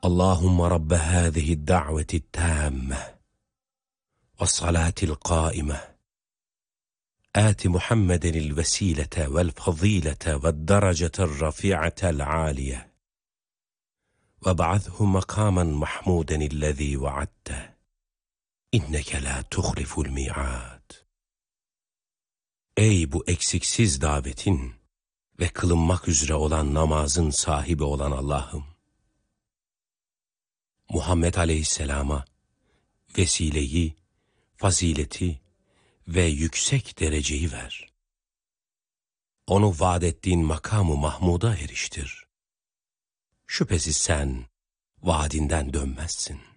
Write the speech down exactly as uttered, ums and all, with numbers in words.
Allahümme Rabbe hâzihi da'veti tâmme ve salâtil qâime آت محمد الوسيلة والفضيلة والدرجة الرفيعة العالية وابعثه مقاما محمودا الذي وعدته إنك لا تخلف الميعاد. Ey bu eksiksiz davetin ve kılınmak üzere olan namazın sahibi olan Allah'ım, Muhammed Aleyhisselam'a vesileyi, fazileti ve yüksek dereceyi ver. Onu vaat ettiğin makamı Mahmud'a eriştir. Şüphesiz sen vaadinden dönmezsin.